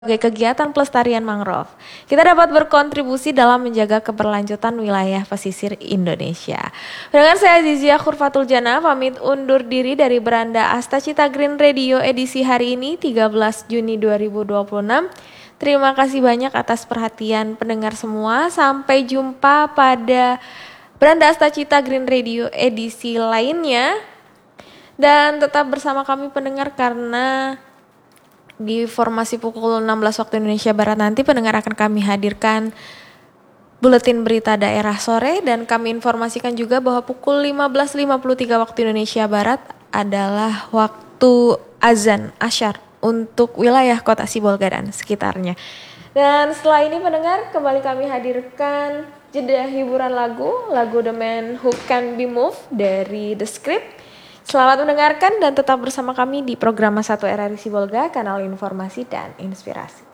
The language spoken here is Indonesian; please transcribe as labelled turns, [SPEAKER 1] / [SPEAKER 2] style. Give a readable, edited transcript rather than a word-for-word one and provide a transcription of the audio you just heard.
[SPEAKER 1] Sebagai kegiatan pelestarian mangrove, kita dapat berkontribusi dalam menjaga keberlanjutan wilayah pesisir Indonesia. Dengan saya Zizia Khurfatul Jana, pamit undur diri dari Beranda Astacita Green Radio edisi hari ini 13 Juni 2026. Terima kasih banyak atas perhatian pendengar semua. Sampai jumpa pada Beranda Astacita Green Radio edisi lainnya. Dan tetap bersama kami pendengar karena di formasi pukul 16 waktu Indonesia Barat nanti pendengar akan kami hadirkan buletin berita daerah sore, dan kami informasikan juga bahwa pukul 15.53 waktu Indonesia Barat adalah waktu azan asyar untuk wilayah kota Sibolga dan sekitarnya. Dan setelah ini pendengar kembali kami hadirkan jeda hiburan lagu The Man Who Can Be Moved dari The Script. Selamat mendengarkan dan tetap bersama kami di program 1 RRI Sibolga, kanal informasi dan inspirasi.